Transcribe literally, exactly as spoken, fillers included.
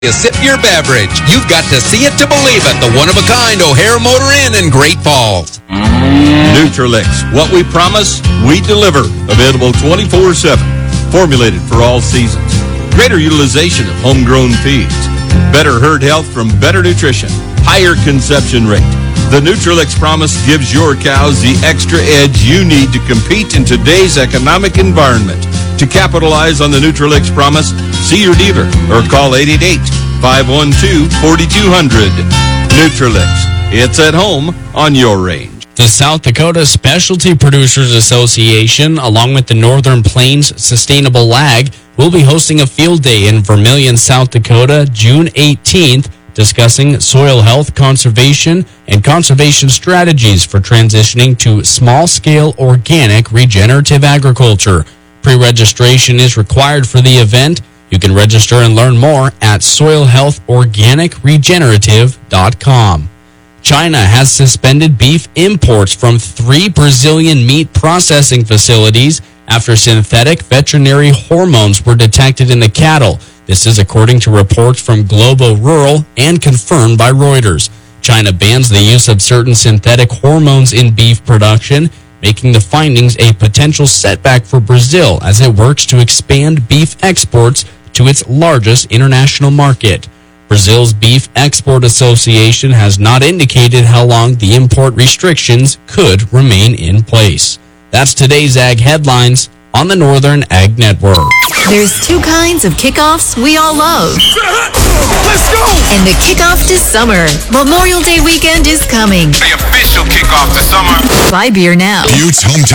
You sip your beverage. You've got to see it to believe it. The one-of-a-kind O'Hare Motor Inn in Great Falls. Nutrilix. What we promise, we deliver. Available twenty-four seven. Formulated for all seasons. Greater utilization of homegrown feeds. Better herd health from better nutrition. Higher conception rate. The Nutrilix promise gives your cows the extra edge you need to compete in today's economic environment. To capitalize on the Nutrilix promise, see your dealer or call eight eight eight, five one two, four two zero zero. Nutrilix. It's at home on your range. The South Dakota Specialty Producers Association, along with the Northern Plains Sustainable Ag, will be hosting a field day in Vermilion, South Dakota, June eighteenth, discussing soil health conservation and conservation strategies for transitioning to small-scale organic regenerative agriculture. Pre-registration is required for the event. You can register and learn more at soil health organic regenerative dot com. China has suspended beef imports from three Brazilian meat processing facilities after synthetic veterinary hormones were detected in the cattle. This is according to reports from Globo Rural and confirmed by Reuters. China bans the use of certain synthetic hormones in beef production, making the findings a potential setback for Brazil as it works to expand beef exports to its largest international market. Brazil's Beef Export Association has not indicated how long the import restrictions could remain in place. That's today's Ag Headlines on the Northern Ag Network. There's two kinds of kickoffs we all love. Let's go! And the kickoff to summer. Memorial Day weekend is coming. The official kickoff to summer. Buy beer now. Buttes Hometown